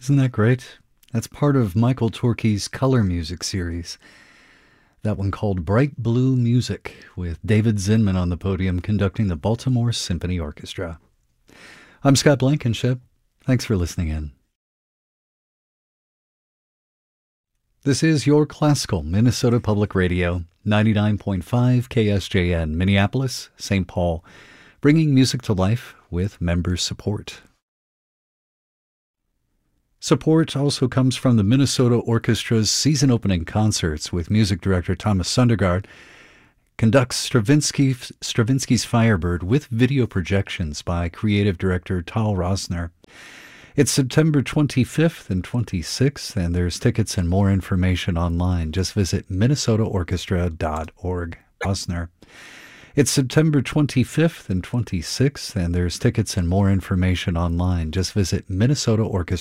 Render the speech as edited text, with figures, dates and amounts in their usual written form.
Isn't that great? That's part of Michael Torke's color music series. That one called Bright Blue Music, with David Zinman on the podium conducting the Baltimore Symphony Orchestra. I'm Scott Blankenship. Thanks for listening in. This is your classical Minnesota Public Radio, 99.5 KSJN, Minneapolis, St. Paul, bringing music to life with member support. Support also comes from the Minnesota Orchestra's season-opening concerts, with music director Thomas Sundergaard conducts Stravinsky's Firebird with video projections by creative director Tal Rosner. It's September 25th and 26th, and there's tickets and more information online. Just visit minnesotaorchestra.org. Rosner. It's September 25th and 26th, and there's tickets and more information online. Just visit minnesotaorchestra.org.